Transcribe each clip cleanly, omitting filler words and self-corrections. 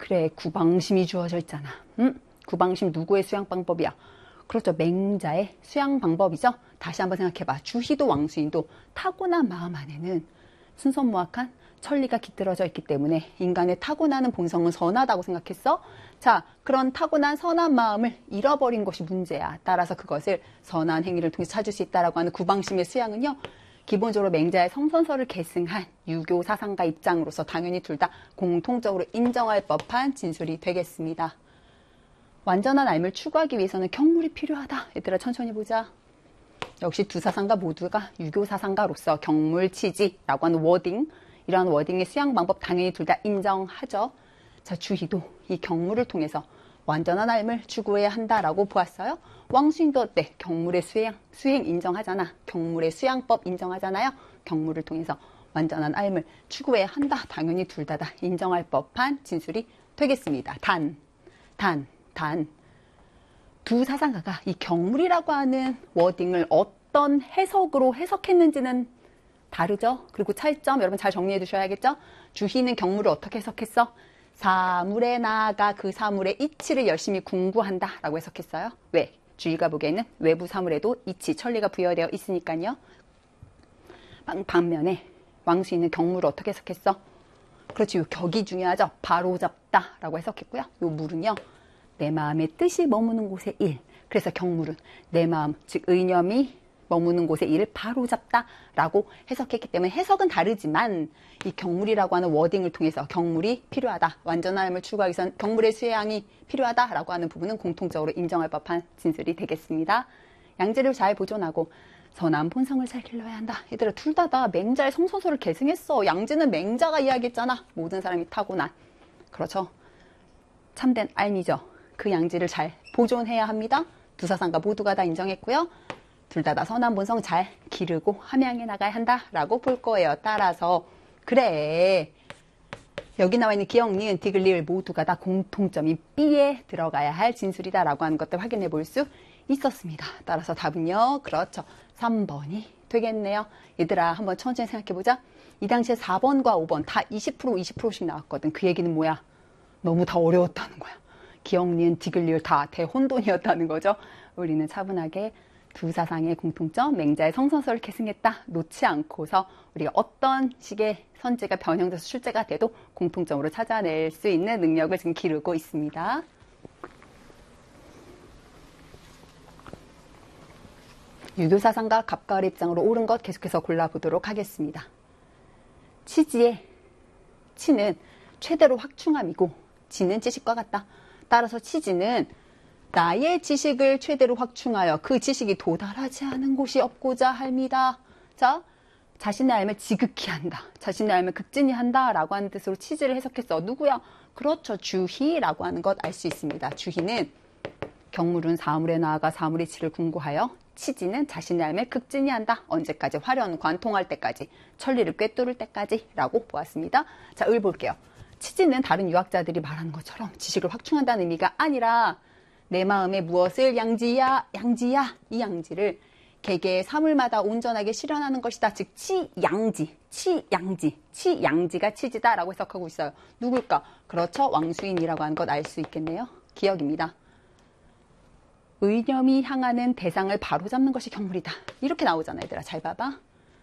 그래, 구방심이 주어져 있잖아. 구방심 누구의 수양 방법이야? 그렇죠. 맹자의 수양 방법이죠. 다시 한번 생각해봐. 주희도 왕수인도 타고난 마음 안에는 순선무악한 천리가 깃들어져 있기 때문에 인간의 타고나는 본성은 선하다고 생각했어. 자, 그런 타고난 선한 마음을 잃어버린 것이 문제야. 따라서 그것을 선한 행위를 통해 찾을 수 있다라고 하는 구방심의 수양은요. 기본적으로 맹자의 성선설을 계승한 유교 사상가 입장으로서 당연히 둘 다 공통적으로 인정할 법한 진술이 되겠습니다. 완전한 삶을 추구하기 위해서는 경물이 필요하다. 얘들아 천천히 보자. 역시 두 사상가 모두가 유교 사상가로서 경물치지라고 하는 워딩, 이러한 워딩의 수양 방법 당연히 둘 다 인정하죠. 자, 주희도 이 경물을 통해서 완전한 삶을 추구해야 한다라고 보았어요. 왕수인도 어때? 경물의 수행 인정하잖아. 경물의 수양법 인정하잖아요. 경물을 통해서 완전한 삶을 추구해야 한다. 당연히 둘 다 인정할 법한 진술이 되겠습니다. 단. 두 사상가가 이 경물이라고 하는 워딩을 어떤 해석으로 해석했는지는 다르죠. 그리고 차이점 여러분 잘 정리해 두셔야겠죠. 주희는 경물을 어떻게 해석했어? 사물에 나아가 그 사물의 이치를 열심히 궁구한다 라고 해석했어요. 왜? 주희가 보기에는 외부 사물에도 이치, 천리가 부여되어 있으니까요. 반면에 왕수인은 경물을 어떻게 해석했어? 그렇지, 요 격이 중요하죠. 바로잡다 라고 해석했고요. 요 물은요, 내 마음의 뜻이 머무는 곳의 일. 그래서 경물은 내 마음, 즉 의념이 머무는 곳의 일을 바로잡다 라고 해석했기 때문에 해석은 다르지만 이 경물이라고 하는 워딩을 통해서 경물이 필요하다, 완전한 삶을 추구하기 위해서는 경물의 수양이 필요하다 라고 하는 부분은 공통적으로 인정할 법한 진술이 되겠습니다. 양지를 잘 보존하고 선한 본성을 잘 길러야 한다. 얘들아 둘 다 맹자의 성선설을 계승했어. 양지는 맹자가 이야기했잖아. 모든 사람이 타고난, 그렇죠, 참된 삶이죠. 그 양지를 잘 보존해야 합니다. 두 사상가 모두가 다 인정했고요. 둘 다 선한 본성 잘 기르고 함양해 나가야 한다라고 볼 거예요. 따라서 그래, 여기 나와 있는 기역, 니은, 디귿, 리을 모두가 다 공통점이 B에 들어가야 할 진술이다라고 하는 것들 확인해 볼 수 있었습니다. 따라서 답은요, 그렇죠, 3번이 되겠네요. 얘들아 한번 천천히 생각해 보자. 이 당시에 4번과 5번 다 20%씩 나왔거든. 그 얘기는 뭐야? 너무 다 어려웠다는 거야. 기역, 니은, 디귿, 리을 다 대혼돈이었다는 거죠. 우리는 차분하게 두 사상의 공통점, 맹자의 성선설을 계승했다 놓지 않고서 우리가 어떤 식의 선지가 변형돼서 출제가 돼도 공통점으로 찾아낼 수 있는 능력을 지금 기르고 있습니다. 유교 사상가 갑가을 입장으로 옳은 것 계속해서 골라보도록 하겠습니다. 치지의 치는 최대로 확충함이고 지는 지식과 같다. 따라서 치지는 나의 지식을 최대로 확충하여 그 지식이 도달하지 않은 곳이 없고자 합니다. 자, 자신의 삶을 지극히 한다, 자신의 삶을 극진히 한다 라고 하는 뜻으로 치지를 해석했어. 누구야? 그렇죠, 주희라고 하는 것 알 수 있습니다. 주희는 경물은 사물에 나아가 사물의 이치를 궁구하여, 치지는 자신의 삶을 극진히 한다. 언제까지? 화련 관통할 때까지, 천리를 꿰뚫을 때까지 라고 보았습니다. 자, 을 볼게요. 치지는 다른 유학자들이 말하는 것처럼 지식을 확충한다는 의미가 아니라 내 마음에 무엇을 양지야 이 양지를 개개의 사물마다 온전하게 실현하는 것이다. 즉 치양지가 치지다 라고 해석하고 있어요. 누굴까? 그렇죠, 왕수인이라고 하는 것 알 수 있겠네요. 기억입니다. 의념이 향하는 대상을 바로잡는 것이 경물이다. 이렇게 나오잖아. 얘들아 잘 봐봐.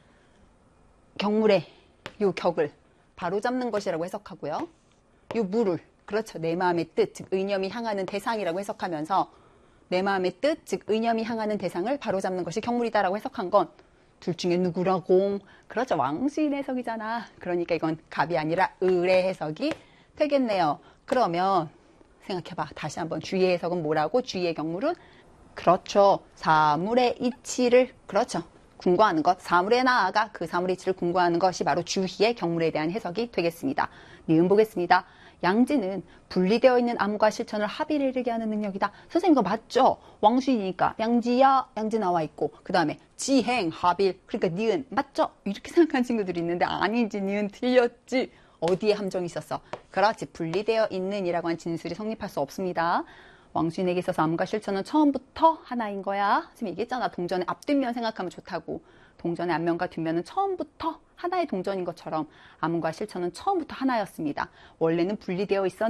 경물의 요 격을 바로잡는 것이라고 해석하고요. 요 물을, 그렇죠, 내 마음의 뜻, 즉 의념이 향하는 대상이라고 해석하면서 내 마음의 뜻, 즉 의념이 향하는 대상을 바로잡는 것이 경물이다라고 해석한 건 둘 중에 누구라고? 그렇죠, 왕수인 해석이잖아. 그러니까 이건 갑이 아니라 을의 해석이 되겠네요. 그러면 생각해봐. 다시 한번 주의의 해석은 뭐라고? 주의의 경물은 그렇죠, 사물의 이치를, 그렇죠, 궁구하는 것, 사물에 나아가 그 사물의 이치를 궁구하는 것이 바로 주희의 경물에 대한 해석이 되겠습니다. 니은 보겠습니다. 양지는 분리되어 있는 암과 실천을 합의를 이르게 하는 능력이다. 선생님 이거 맞죠? 왕수이니까 양지야, 양지 나와 있고 그 다음에 지행, 합일, 그러니까 니은 맞죠? 이렇게 생각하는 친구들이 있는데 아니지, 니은 틀렸지. 어디에 함정이 있었어? 그렇지, 분리되어 있는 이라고 한 진술이 성립할 수 없습니다. 왕수인에게 있어서 암과 실천은 처음부터 하나인 거야. 선생님 얘기했잖아. 동전의 앞뒷면 생각하면 좋다고. 동전의 앞면과 뒷면은 처음부터 하나의 동전인 것처럼 암과 실천은 처음부터 하나였습니다. 원래는 분리되어 있었는데